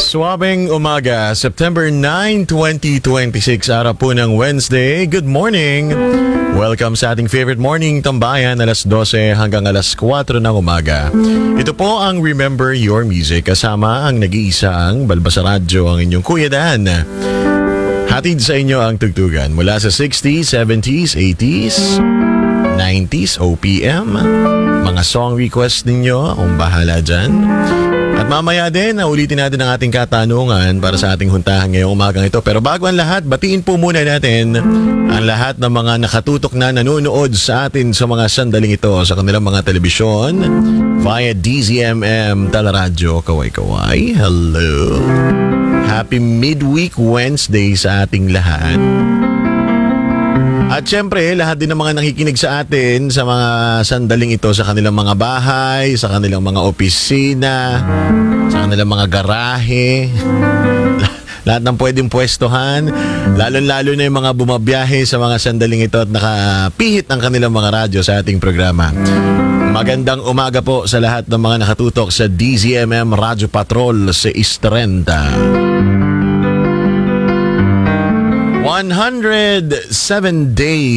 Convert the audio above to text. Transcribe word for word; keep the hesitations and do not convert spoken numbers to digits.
Swabing umaga, September nine, twenty twenty-six, araw po ng Wednesday. Good morning! Welcome sa ating favorite morning tambayan, alas dose hanggang alas kwatro ng umaga. Ito po ang Remember Your Music, kasama ang nag-iisang Balbasa Radyo, ang inyong Kuya Dan. Hatid sa inyo ang tugtugan mula sa sixties, seventies, eighties, nineties, O P M. Mga song request ninyo, akong bahala dyan. At mamaya din, ulitin natin ang ating katanungan para sa ating huntahan ngayong umagang ito. Pero bago ang lahat, batiin po muna natin ang lahat ng mga nakatutok na nanonood sa atin sa mga sandaling ito sa kanilang mga telebisyon via D Z M M Teleradyo. Kaway-kaway, hello! Happy midweek Wednesday sa ating lahat. At syempre, lahat din ng mga nakikinig sa atin sa mga sandaling ito sa kanilang mga bahay, sa kanilang mga opisina, sa kanilang mga garahe, lahat ng pwedeng pwestohan, lalo-lalo na yung mga bumabiyahe sa mga sandaling ito at nakapihit ang kanilang mga radyo sa ating programa. Magandang umaga po sa lahat ng mga nakatutok sa D Z M M Radyo Patrol sa Istrenta. one hundred seven days